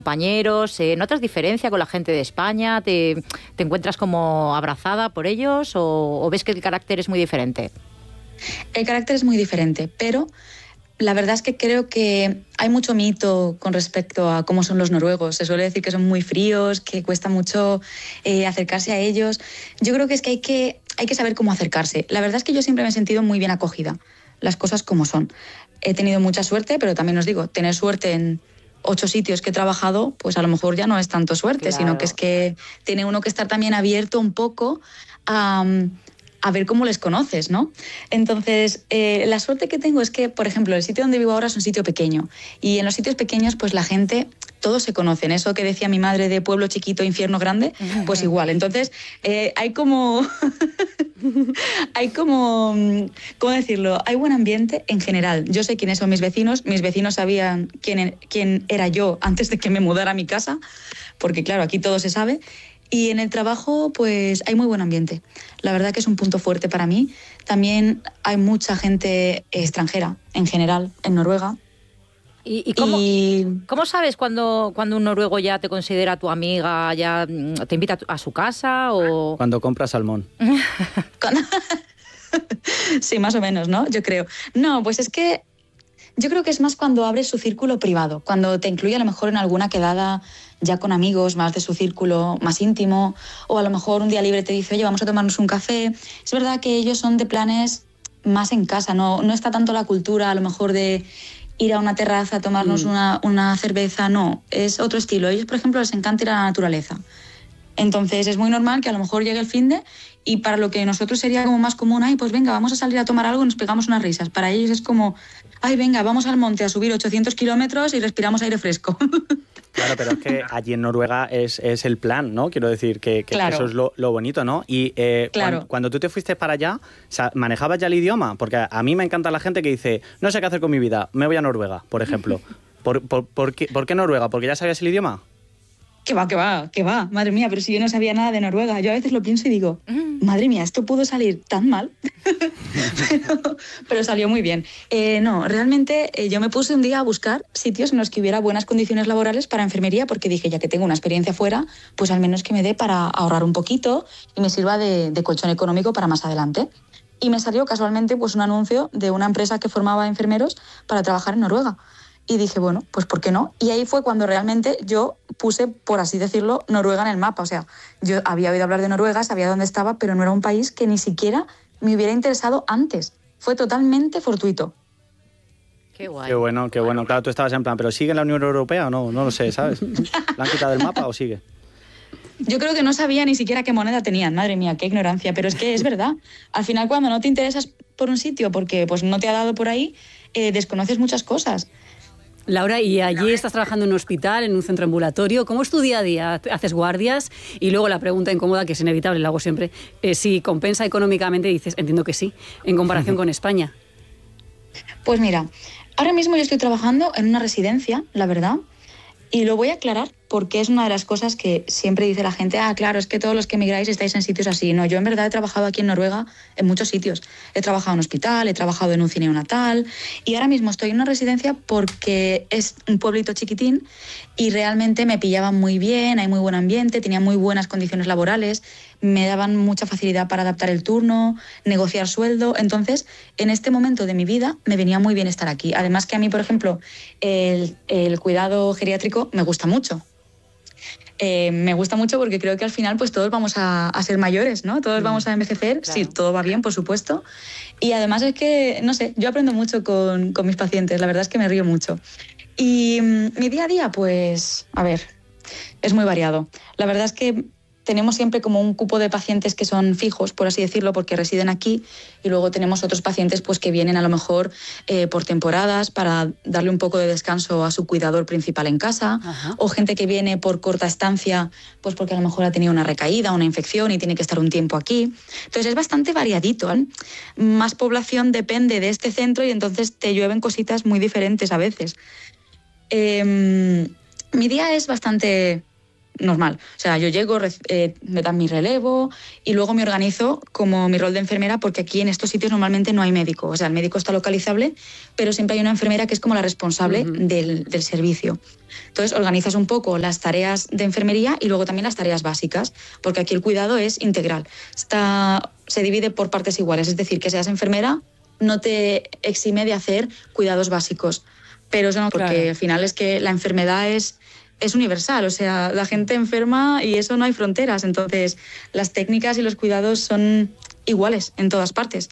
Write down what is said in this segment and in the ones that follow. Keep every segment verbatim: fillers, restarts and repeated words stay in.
compañeros, eh, ¿notas diferencia con la gente de España? ¿Te, te encuentras como abrazada por ellos o, o ves que el carácter es muy diferente? El carácter es muy diferente, pero la verdad es que creo que hay mucho mito con respecto a cómo son los noruegos. Se suele decir que son muy fríos, que cuesta mucho eh, acercarse a ellos. Yo creo que es que hay, que hay que saber cómo acercarse. La verdad es que yo siempre me he sentido muy bien acogida, las cosas como son. He tenido mucha suerte, pero también os digo, tener suerte en ocho sitios que he trabajado, pues a lo mejor ya no es tanto suerte, claro, sino que es que tiene uno que estar también abierto un poco a, a ver cómo les conoces, ¿no? Entonces, eh, la suerte que tengo es que, por ejemplo, el sitio donde vivo ahora es un sitio pequeño y en los sitios pequeños, pues la gente, todos se conocen. Eso que decía mi madre de pueblo chiquito, infierno grande, pues igual. Entonces, eh, hay como... hay como... ¿Cómo decirlo? Hay buen ambiente en general. Yo sé quiénes son mis vecinos. Mis vecinos sabían quién, quién era yo antes de que me mudara a mi casa, porque claro, aquí todo se sabe. Y en el trabajo, pues hay muy buen ambiente. La verdad que es un punto fuerte para mí. También hay mucha gente extranjera, en general, en Noruega. ¿Y, y, cómo, y cómo sabes cuando, cuando un noruego ya te considera tu amiga, ya te invita a su casa o...? Cuando compras salmón. Sí, más o menos, ¿no? Yo creo. No, pues es que yo creo que es más cuando abres su círculo privado, cuando te incluye a lo mejor en alguna quedada ya con amigos más de su círculo más íntimo, o a lo mejor un día libre te dice, oye, vamos a tomarnos un café. Es verdad que ellos son de planes más en casa, no, no está tanto la cultura a lo mejor de ir a una terraza a tomarnos mm. una, una cerveza, no, es otro estilo. A ellos, por ejemplo, les encanta ir a la naturaleza. Entonces es muy normal que a lo mejor llegue el finde y para lo que nosotros sería como más común, ay, pues venga, vamos a salir a tomar algo y nos pegamos unas risas. Para ellos es como, ay, venga, vamos al monte a subir ochocientos kilómetros y respiramos aire fresco. Claro, pero es que allí en Noruega es, es el plan, ¿no? Quiero decir que, que, claro. que eso es lo, lo bonito, ¿no? Y eh, claro. cuando, cuando tú te fuiste para allá, o sea, ¿manejabas ya el idioma? Porque a, a mí me encanta la gente que dice, no sé qué hacer con mi vida, me voy a Noruega, por ejemplo. ¿Por, por, por, qué, ¿Por qué Noruega? ¿Porque ya sabías el idioma? Que va, que va, que va. Madre mía, pero si yo no sabía nada de Noruega. Yo a veces lo pienso y digo, madre mía, esto pudo salir tan mal. pero, pero salió muy bien. Eh, no, realmente eh, yo me puse un día a buscar sitios en los que hubiera buenas condiciones laborales para enfermería, porque dije, ya que tengo una experiencia fuera, pues al menos que me dé para ahorrar un poquito y me sirva de, de colchón económico para más adelante. Y me salió casualmente pues un anuncio de una empresa que formaba enfermeros para trabajar en Noruega. Y dije, bueno, pues ¿por qué no? Y ahí fue cuando realmente yo puse, por así decirlo, Noruega en el mapa. O sea, yo había oído hablar de Noruega, sabía dónde estaba, pero no era un país que ni siquiera me hubiera interesado antes. Fue totalmente fortuito. Qué guay. Qué bueno, qué bueno. Claro, tú estabas en plan, ¿pero sigue en la Unión Europea o no? No lo sé, ¿sabes? ¿La han quitado del mapa o sigue? Yo creo que no sabía ni siquiera qué moneda tenían. Madre mía, qué ignorancia. Pero es que es verdad. Al final, cuando no te interesas por un sitio porque pues, no te ha dado por ahí, eh, desconoces muchas cosas. Laura, y allí estás trabajando en un hospital, en un centro ambulatorio. ¿Cómo es tu día a día? ¿Haces guardias? Y luego la pregunta incómoda, que es inevitable, la hago siempre, eh, si compensa económicamente, dices, entiendo que sí, en comparación con España. Pues mira, ahora mismo yo estoy trabajando en una residencia, la verdad, y lo voy a aclarar porque es una de las cosas que siempre dice la gente, ah, claro, es que todos los que emigráis estáis en sitios así. No, yo en verdad he trabajado aquí en Noruega en muchos sitios. He trabajado en un hospital, he trabajado en un cine neonatal y ahora mismo estoy en una residencia porque es un pueblito chiquitín y realmente me pillaban muy bien, hay muy buen ambiente, tenía muy buenas condiciones laborales, me daban mucha facilidad para adaptar el turno, negociar sueldo. Entonces, en este momento de mi vida me venía muy bien estar aquí. Además que a mí, por ejemplo, el, el cuidado geriátrico me gusta mucho. Eh, me gusta mucho porque creo que al final pues todos vamos a, a ser mayores, ¿no? Todos mm. vamos a envejecer, claro. Si todo va bien, por supuesto. Y además es que, no sé, yo aprendo mucho con, con mis pacientes, la verdad es que me río mucho. Y mmm, mi día a día, pues, a ver, es muy variado. La verdad es que tenemos siempre como un cupo de pacientes que son fijos, por así decirlo, porque residen aquí, y luego tenemos otros pacientes pues, que vienen a lo mejor eh, por temporadas para darle un poco de descanso a su cuidador principal en casa. Ajá. O gente que viene por corta estancia pues porque a lo mejor ha tenido una recaída, una infección y tiene que estar un tiempo aquí. Entonces es bastante variadito, ¿eh? Más población depende de este centro y entonces te llueven cositas muy diferentes a veces. Eh, mi día es bastante normal. O sea, yo llego, eh, me dan mi relevo y luego me organizo como mi rol de enfermera, porque aquí en estos sitios normalmente no hay médico. O sea, el médico está localizable, pero siempre hay una enfermera que es como la responsable uh-huh. del, del servicio. Entonces, organizas un poco las tareas de enfermería y luego también las tareas básicas, porque aquí el cuidado es integral. Está, se divide por partes iguales, es decir, que seas enfermera no te exime de hacer cuidados básicos. Pero eso no, porque claro. al final es que la enfermedad es... es universal, o sea, la gente enferma y eso no hay fronteras. Entonces, las técnicas y los cuidados son iguales en todas partes.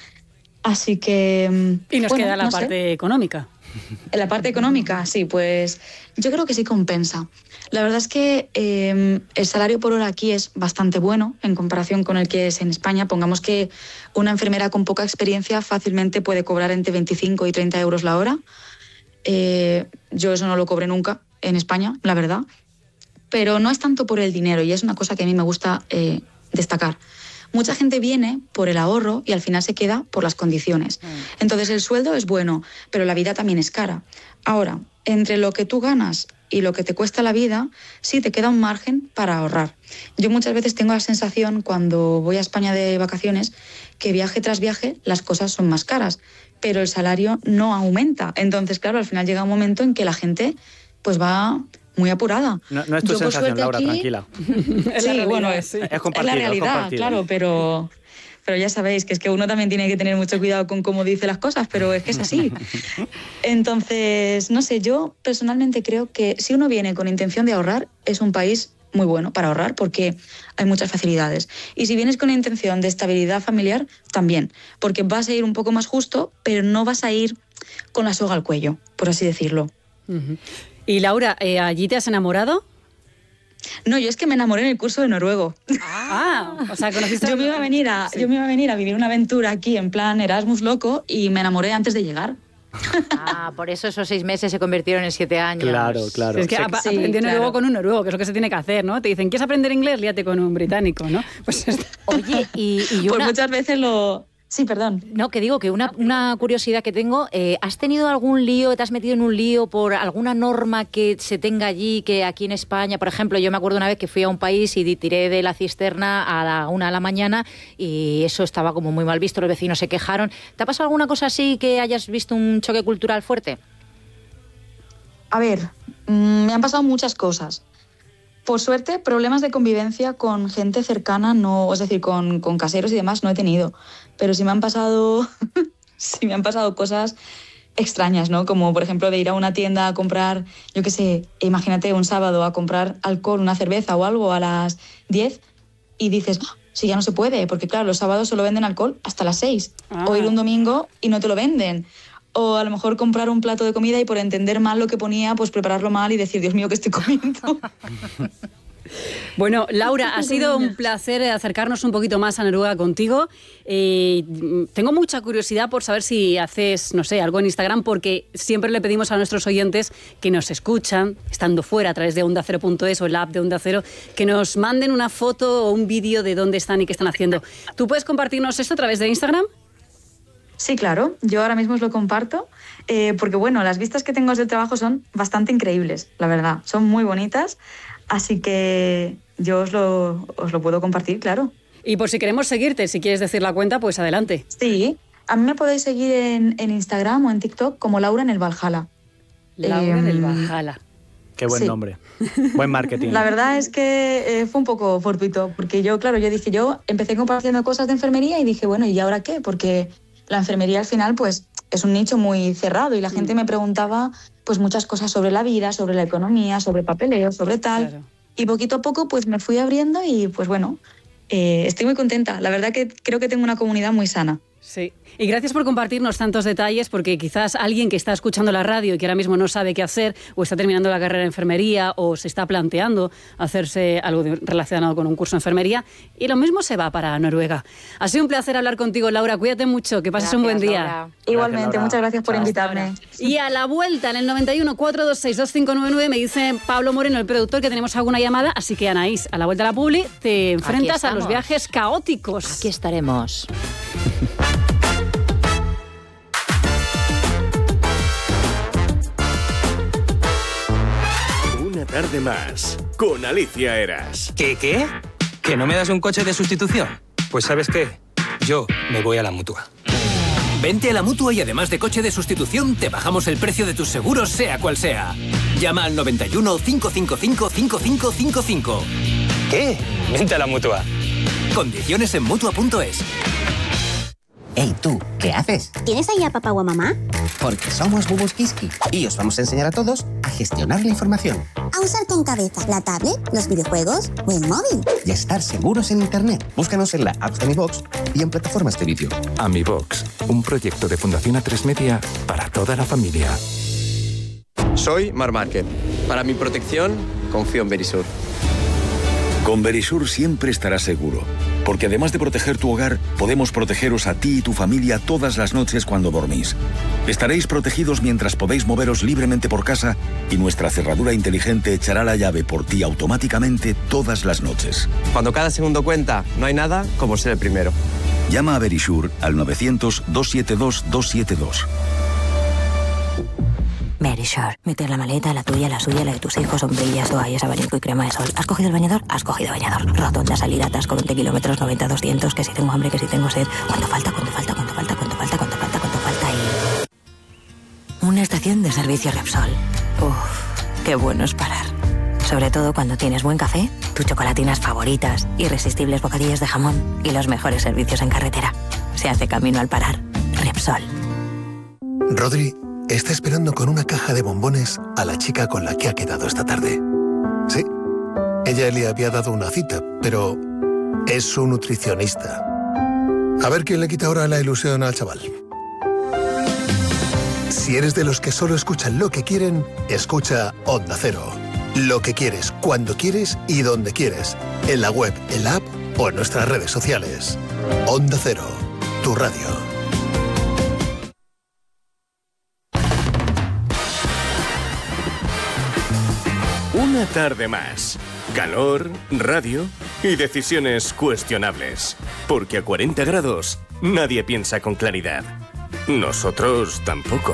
Así que... Y nos bueno, queda la no parte sé. económica. En la parte económica, sí, pues yo creo que sí compensa. La verdad es que eh, el salario por hora aquí es bastante bueno en comparación con el que es en España. Pongamos que una enfermera con poca experiencia fácilmente puede cobrar entre veinticinco y treinta euros la hora. Eh, yo eso no lo cobré nunca en España, la verdad, pero no es tanto por el dinero y es una cosa que a mí me gusta eh, destacar. Mucha gente viene por el ahorro y al final se queda por las condiciones. Entonces el sueldo es bueno, pero la vida también es cara. Ahora, entre lo que tú ganas y lo que te cuesta la vida, sí te queda un margen para ahorrar. Yo muchas veces tengo la sensación cuando voy a España de vacaciones que viaje tras viaje las cosas son más caras, pero el salario no aumenta. Entonces, claro, al final llega un momento en que la gente pues va muy apurada. No, no es tu Yo, sensación, Laura, aquí... tranquila. Sí, bueno, es, sí. es, es la realidad, es claro, pero, pero ya sabéis que es que uno también tiene que tener mucho cuidado con cómo dice las cosas, pero es que es así. Entonces, no sé, yo personalmente creo que si uno viene con intención de ahorrar, es un país muy bueno para ahorrar porque hay muchas facilidades. Y si vienes con intención de estabilidad familiar, también, porque vas a ir un poco más justo, pero no vas a ir con la soga al cuello, por así decirlo. Uh-huh. Y Laura, ¿eh, ¿allí te has enamorado? No, yo es que me enamoré en el curso de noruego. Ah, o sea, conociste... Yo me iba a venir a, sí. yo me iba a venir a vivir una aventura aquí en plan Erasmus loco y me enamoré antes de llegar. Ah, por eso esos seis meses se convirtieron en siete años. Claro, claro. Sí, es que sí, aprendió noruego claro. con un noruego, que es lo que se tiene que hacer, ¿no? Te dicen, ¿quieres aprender inglés? Líate con un británico, ¿no? Pues oye, y, y yo pues una... muchas veces lo... Sí, perdón. No, que digo que una, una curiosidad que tengo, eh, ¿has tenido algún lío, te has metido en un lío por alguna norma que se tenga allí, que aquí en España, por ejemplo, yo me acuerdo una vez que fui a un país y tiré de la cisterna a la una de la mañana y eso estaba como muy mal visto, los vecinos se quejaron. ¿Te ha pasado alguna cosa así que hayas visto un choque cultural fuerte? A ver, mmm, me han pasado muchas cosas. Por suerte, problemas de convivencia con gente cercana, no, es decir, con, con caseros y demás, no he tenido. Pero sí me han pasado, sí me han pasado cosas extrañas, ¿no? Como, por ejemplo, de ir a una tienda a comprar, yo qué sé, imagínate un sábado a comprar alcohol, una cerveza o algo a las diez y dices, oh, sí, ya no se puede, porque claro, los sábados solo venden alcohol hasta las seis. Ah. O ir un domingo y no te lo venden. O a lo mejor comprar un plato de comida y por entender mal lo que ponía, pues prepararlo mal y decir, Dios mío, ¿qué estoy comiendo? Bueno, Laura, ha sido un placer acercarnos un poquito más a Noruega contigo. Eh, tengo mucha curiosidad por saber si haces, no sé, algo en Instagram, porque siempre le pedimos a nuestros oyentes que nos escuchan, estando fuera a través de onda cero punto es o el app de Onda Cero, que nos manden una foto o un vídeo de dónde están y qué están haciendo. ¿Tú puedes compartirnos esto a través de Instagram? Sí, claro. Yo ahora mismo os lo comparto eh, porque, bueno, las vistas que tengo del trabajo son bastante increíbles, la verdad. Son muy bonitas, así que yo os lo, os lo puedo compartir, claro. Y por si queremos seguirte, si quieres decir la cuenta, pues adelante. Sí, a mí me podéis seguir en, en Instagram o en TikTok como Laura en el Valhalla. Laura eh, en el Valhalla. Qué buen sí. nombre. Buen marketing. La verdad es que eh, fue un poco fortuito, porque yo, claro, yo dije, yo empecé compartiendo cosas de enfermería y dije, bueno, ¿y ahora qué? Porque la enfermería al final pues es un nicho muy cerrado y la gente me preguntaba pues muchas cosas sobre la vida, sobre la economía, sobre papeleo, sobre tal. Claro. Y poquito a poco pues me fui abriendo y pues bueno, eh, estoy muy contenta. La verdad que creo que tengo una comunidad muy sana. Sí, y gracias por compartirnos tantos detalles, porque quizás alguien que está escuchando la radio y que ahora mismo no sabe qué hacer, o está terminando la carrera de enfermería, o se está planteando hacerse algo de, relacionado con un curso de enfermería, y lo mismo se va para Noruega. Ha sido un placer hablar contigo, Laura. Cuídate mucho, que pases gracias, un buen día. Laura. Igualmente, gracias, Laura. Muchas gracias por Chao. invitarme. Y a la vuelta, en el noventa y uno, cuatro dos seis, dos cinco nueve nueve, me dice Pablo Moreno, el productor, que tenemos alguna llamada, así que Anaís, a la vuelta a la publi, te enfrentas a los viajes caóticos. Aquí estaremos. tarde más, con Alicia Eras. ¿Qué, qué? ¿Que no me das un coche de sustitución? Pues ¿sabes qué? Yo me voy a la Mutua. Vente a la Mutua y además de coche de sustitución, te bajamos el precio de tus seguros, sea cual sea. Llama al noventa y uno, cinco cinco cinco, cinco cinco cinco cinco. ¿Qué? Vente a la Mutua. Condiciones en Mutua punto es. Hey, tú, ¿qué haces? ¿Tienes ahí a papá o a mamá? Porque somos Bubus Kiski y os vamos a enseñar a todos a gestionar la información. A usar con cabeza la tablet, los videojuegos o el móvil. Y a estar seguros en Internet. Búscanos en la app de AmiBox y en plataformas de vídeo. AmiBox, un proyecto de Fundación A tres Media para toda la familia. Soy Mar Márquez. Para mi protección, confío en Verisur. Con Verisur siempre estarás seguro, porque además de proteger tu hogar, podemos protegeros a ti y tu familia todas las noches cuando dormís. Estaréis protegidos mientras podéis moveros libremente por casa y nuestra cerradura inteligente echará la llave por ti automáticamente todas las noches. Cuando cada segundo cuenta, no hay nada como ser el primero. Llama a Verisur al novecientos, doscientos setenta y dos, doscientos setenta y dos. Verisure. Meter la maleta, la tuya, la suya, la de tus hijos, sombrillas, toallas, abanico y crema de sol. ¿Has cogido el bañador? Has cogido bañador. Rotonda, salida, atasco, veinte kilómetros, noventa, doscientos, que si tengo hambre, que si tengo sed. ¿Cuánto falta? ¿Cuánto falta? ¿Cuánto falta? ¿Cuánto falta? ¿Cuánto falta? ¿Cuánto falta? Y... una estación de servicio Repsol. Uff, qué bueno es parar. Sobre todo cuando tienes buen café, tus chocolatinas favoritas, irresistibles bocadillos de jamón y los mejores servicios en carretera. Se hace camino al parar. Repsol. Rodri está esperando con una caja de bombones a la chica con la que ha quedado esta tarde. Sí, ella le había dado una cita, pero es su nutricionista. A ver quién le quita ahora la ilusión al chaval. Si eres de los que solo escuchan lo que quieren, escucha Onda Cero. Lo que quieres, cuando quieres y donde quieres. En la web, en la app o en nuestras redes sociales. Onda Cero, tu radio. Una tarde más. Calor, radio y decisiones cuestionables. Porque a cuarenta grados nadie piensa con claridad. Nosotros tampoco.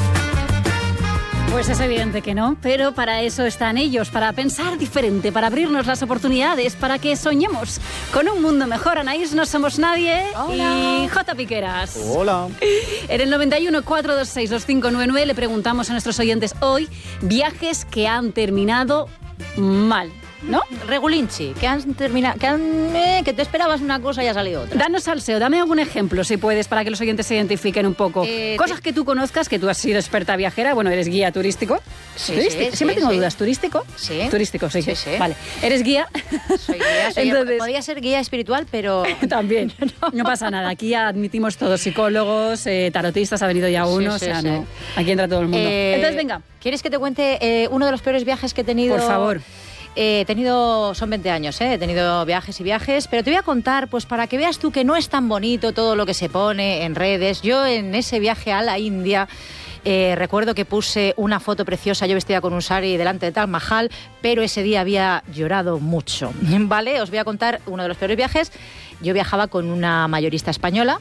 Pues es evidente que no, pero para eso están ellos, para pensar diferente, para abrirnos las oportunidades, para que soñemos con un mundo mejor. Anaís, no somos nadie. Hola. Y J. Piqueras. Hola. En el noventa y uno, cuatrocientos veintiséis, veinticinco noventa y nueve le preguntamos a nuestros oyentes hoy viajes que han terminado mal, ¿no? Regulinchi, que han terminado, que, han, eh, que te esperabas una cosa y ha salido otra. Danos salseo, dame algún ejemplo, si puedes, para que los oyentes se identifiquen un poco. Eh, Cosas te... que tú conozcas, que tú has sido experta viajera, bueno, eres guía turístico. Sí, ¿Turístico? sí, Siempre sí, tengo sí. dudas, ¿turístico? Sí. Turístico, sí. Sí, sí. Vale, eres guía. Soy guía, soy Entonces... podría ser guía espiritual, pero... También, no. no pasa nada, aquí admitimos todos, psicólogos, eh, tarotistas, ha venido ya uno, sí, sí, o sea, sí. no, aquí entra todo el mundo. Eh, Entonces, venga. ¿Quieres que te cuente eh, uno de los peores viajes que he tenido? Por favor. Eh, he tenido, son veinte años, ¿eh? He tenido viajes y viajes, pero te voy a contar, pues para que veas tú que no es tan bonito todo lo que se pone en redes. Yo en ese viaje a la India eh, recuerdo que puse una foto preciosa, yo vestida con un sari delante de Taj Mahal, pero ese día había llorado mucho, ¿vale? Os voy a contar uno de los peores viajes. Yo viajaba con una mayorista española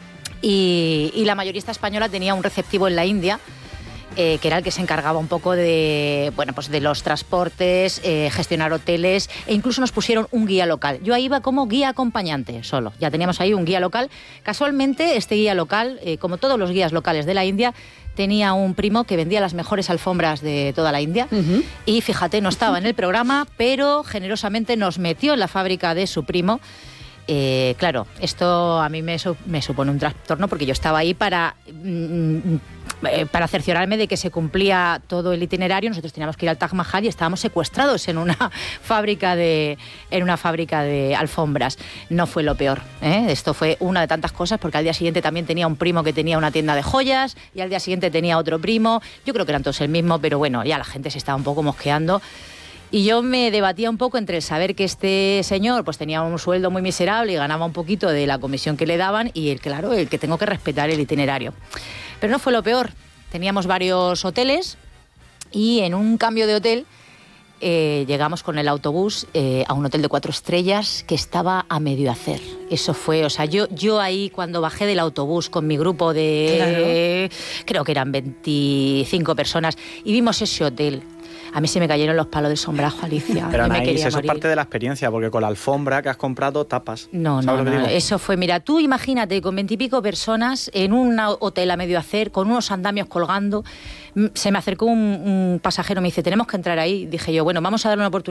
y, y la mayorista española tenía un receptivo en la India, Eh, que era el que se encargaba un poco de, bueno, pues de los transportes, eh, gestionar hoteles, e incluso nos pusieron un guía local. Yo ahí iba como guía acompañante solo, ya teníamos ahí un guía local. Casualmente este guía local, eh, como todos los guías locales de la India, tenía un primo que vendía las mejores alfombras de toda la India. Uh-huh. Y fíjate, no estaba en el programa, pero generosamente nos metió en la fábrica de su primo. Eh, claro, esto a mí me, su, me supone un trastorno porque yo estaba ahí para, mm, eh, para cerciorarme de que se cumplía todo el itinerario. Nosotros teníamos que ir al Taj Mahal y estábamos secuestrados en una fábrica de, en una fábrica de alfombras. No fue lo peor, ¿eh? Esto fue una de tantas cosas, porque al día siguiente también tenía un primo que tenía una tienda de joyas y al día siguiente tenía otro primo. Yo creo que eran todos el mismo, pero bueno, ya la gente se estaba un poco mosqueando. Y yo me debatía un poco entre el saber que este señor pues tenía un sueldo muy miserable y ganaba un poquito de la comisión que le daban, y el, claro, el que tengo que respetar el itinerario. Pero no fue lo peor. Teníamos varios hoteles y en un cambio de hotel eh, llegamos con el autobús eh, a un hotel de cuatro estrellas que estaba a medio hacer. Eso fue, o sea, yo, yo ahí cuando bajé del autobús con mi grupo de, claro. creo que eran veinticinco personas, y vimos ese hotel. a mí se me cayeron los palos de sombrajo, Alicia. Pero Yo me Anaís, quería eso morir. es parte de la experiencia, porque con la alfombra que has comprado tapas. No, no, ¿Sabes lo que no, digo? eso fue, mira, tú imagínate con veintipico personas en un hotel a medio hacer, con unos andamios colgando, se me acercó un, un pasajero, me dice, tenemos que entrar ahí. Dije yo, bueno, vamos a darle una oportunidad.